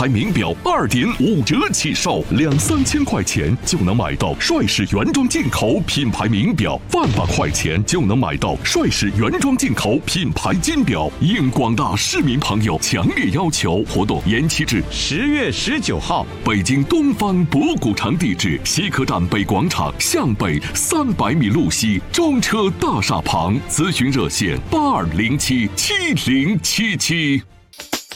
牌名表2.5折起售，2、3千块钱就能买到帅士原装进口品牌名表，100块钱就能买到帅士原装进口品牌金表。应广大市民朋友强烈要求，活动延期至 10月19号。 北京东方博古城地址：西客站北广场向北300米路西中车大厦旁。咨询热线：82077077。